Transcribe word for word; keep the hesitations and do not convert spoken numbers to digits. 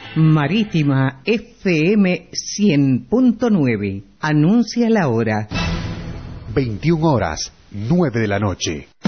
Marítima F M cien punto nueve. Anuncia la hora. veintiuna horas, nueve de la noche.